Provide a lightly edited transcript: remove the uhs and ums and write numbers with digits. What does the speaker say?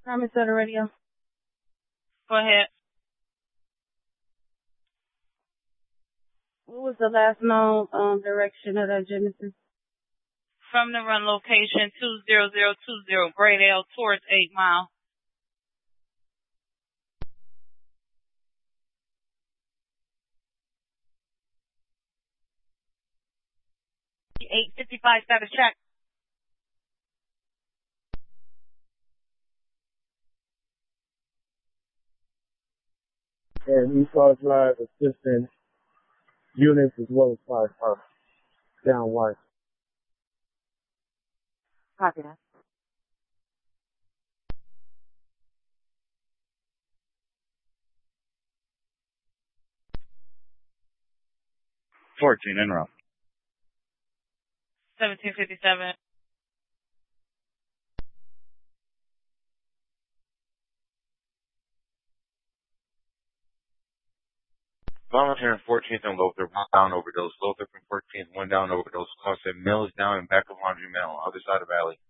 Comments on the radio. Go ahead. What was the last known direction of that Genesis? From the run location 20020 Braydale towards 8 Mile. $8.55 status check. And East Coast Live assisting units as well as fire department down west. Copy that. En route. 1757. Volunteer in 14th and Lother, one down overdose. Lother from 14th, one down overdose. Call said Mills down and back of Laundry Mill, other side of Valley.